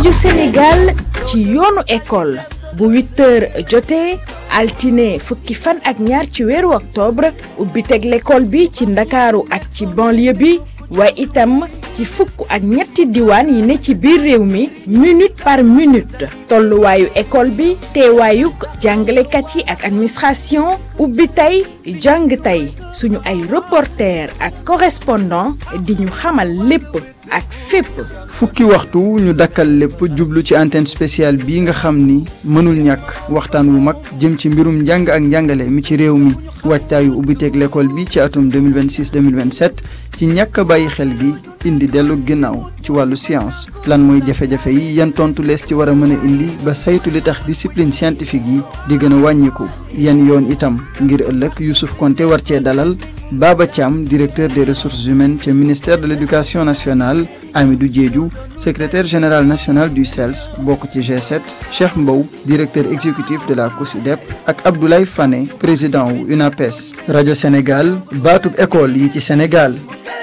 rajo Sénégal ci yoonu école bu 8h jotee altine fukki fan ak ñaar ci weeru octobre ubbi teg l'école bi ci Ndakaaru ak ci banlieue bi waaye itam ci fukk ak ñetti diwaan yi ne ci biir réew mi minute par minute tolluwaayu école bi teewaayuk jàngalekat yi ak administration ubbi tey jàng tey suñu ay reporter ak correspondant di ñu xamal lépp ak fépp. fukki waxtu ñu dakkal lépp jublu ci antenne spéciale bii nga xam ni mënul ñàkk waxtaan wu mag jëm ci mbirum njàng ak njàngale mi ci réew mi waajtaayu ubbiteeg l'école bi ci atum 2026-2027 ci ñàkk a bàyyi xel gi indi dellu ginnaaw ci wàllu science lan mooy jafe-jafe yi yan tontu lees ci war a mën a indi ba saytu li tax discipline scientifique yi di gën a wàññiku yan yoon itam ngir ëllëg Youssouf Konté war cee dalal Baba Thiam directeur des ressources humaines ca ministère de l'éducation nationale Amidou Diédhiou secrétaire général national du CELS bokk ci G7 Cheikh Mbow directeur exécutif de la COSYDEP ak Abdoulaye Fane président wu UNAPES rajo Sénégal baatub école yi ci Sénégal